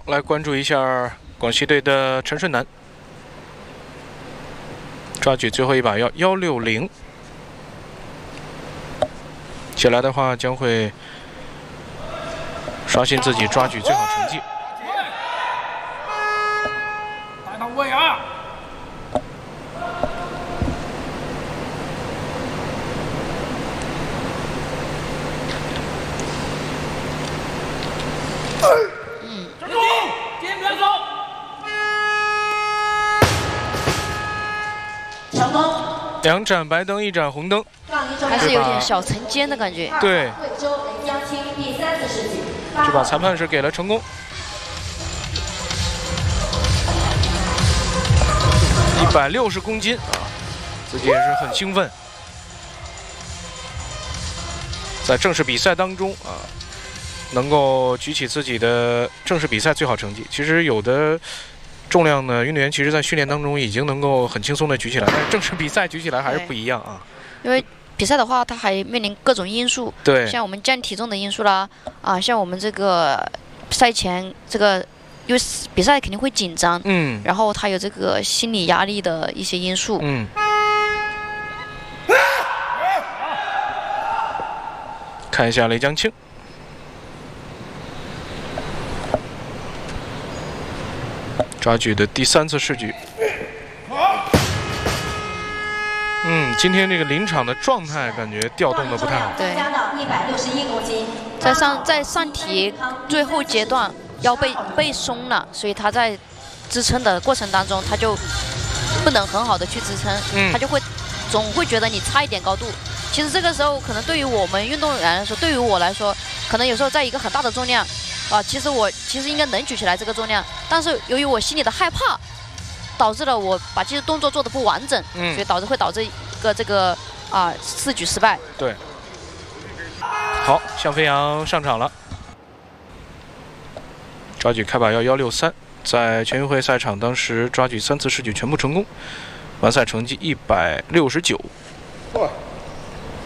好，来关注一下广西队的陈顺南，抓举最后一把要160，起来的话将会刷新自己抓举最好成绩。 带到位啊！ 2盏白灯，1盏红灯， 还是有点小晨间的感觉。 对，这把裁判是给了成功。160公斤啊，自己也是很兴奋。在正式比赛当中啊，能够举起自己的正式比赛最好成绩。其实有的 重量呢，运动员其实在训练当中已经能够很轻松的举起来，但是正式比赛举起来还是不一样啊。 因为比赛的话，它还面临各种因素， 对， 像我们降体重的因素啦，像我们这个赛前这个，因为比赛肯定会紧张，然后它有这个心理压力的一些因素， 看一下雷江庆。 抓举的第3次试举，今天这个临场的状态感觉调动的不太好。 对， 加到161公斤。 在上提最后阶段腰背松了，所以他在支撑的过程当中，他就不能很好的去支撑，他就会总会觉得你差一点高度。其实这个时候可能对于我们运动员来说，对于我来说，可能有时候在一个很大的重量。 其实应该能举起来这个重量，但是由于我心里的害怕，导致了我把这些动作做得不完整，所以会导致一个这个试举失败。 对，好，向飞扬上场了，抓举开把要163，在全运会赛场当时抓举3次试举全部成功，完赛成绩169。哇！